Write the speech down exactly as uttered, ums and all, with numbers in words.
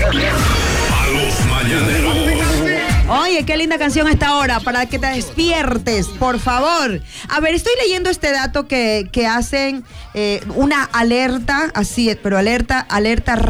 A los mañaneros. Oye, qué linda canción a esta hora para que te despiertes, por favor. A ver, estoy leyendo este dato que, que hacen eh, una alerta, así, pero alerta, alerta